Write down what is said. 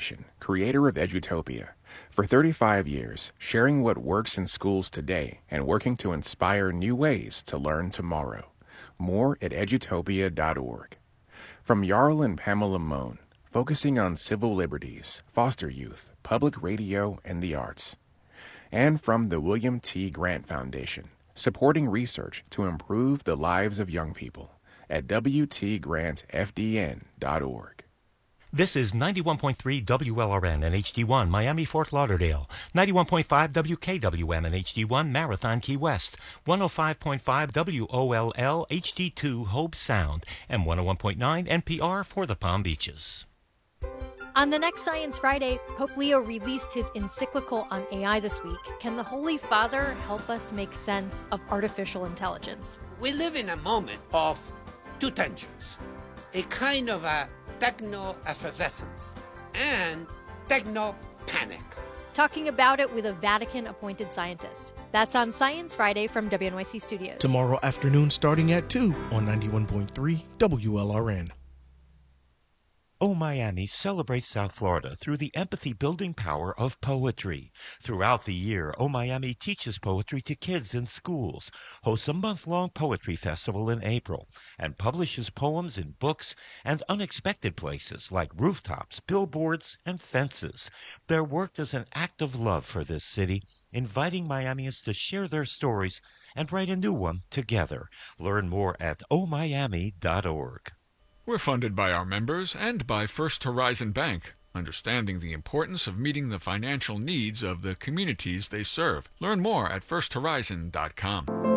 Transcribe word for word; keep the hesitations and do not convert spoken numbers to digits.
Foundation, creator of Edutopia. For thirty-five years, sharing what works in schools today and working to inspire new ways to learn tomorrow. More at edutopia dot org. From Jarl and Pamela Mohn, focusing on civil liberties, foster youth, public radio, and the arts. And from the William T. Grant Foundation, supporting research to improve the lives of young people at w t grant f d n dot org. This is ninety-one point three W L R N and H D one, Miami, Fort Lauderdale. ninety-one point five W K W M and H D one, Marathon, Key West. one oh five point five W O L L, H D two, Hope Sound. And one oh one point nine N P R for the Palm Beaches. On the next Science Friday, Pope Leo released his encyclical on A I this week. Can the Holy Father help us make sense of artificial intelligence? We live in a moment of two tensions. A kind of a techno-effervescence and techno-panic. Talking about it with a Vatican-appointed scientist. That's on Science Friday from W N Y C Studios. Tomorrow afternoon starting at two on ninety-one point three W L R N. Oh Miami celebrates South Florida through the empathy-building power of poetry. Throughout the year, Oh Miami teaches poetry to kids in schools, hosts a month-long poetry festival in April, and publishes poems in books and unexpected places like rooftops, billboards, and fences. Their work is an act of love for this city, inviting Miamians to share their stories and write a new one together. Learn more at oh miami dot org. We're funded by our members and by First Horizon Bank, understanding the importance of meeting the financial needs of the communities they serve. Learn more at first horizon dot com.